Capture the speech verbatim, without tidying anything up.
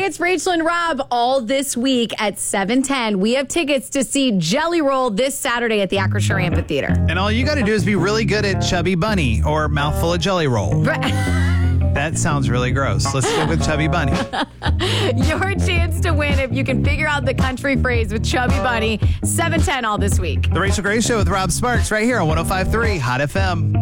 It's Rachel and Rob all this week at seven ten. We have tickets to see Jelly Roll this Saturday at the Acrisure Amphitheater. And all you got to do is be really good at Chubby Bunny or Mouthful of Jelly Roll. That sounds really gross. Let's stick with Chubby Bunny. Your chance to win if you can figure out the country phrase with Chubby Bunny. seven ten all this week. The Rachel Gray Show with Rob Sparks right here on one oh five point three Hot F M.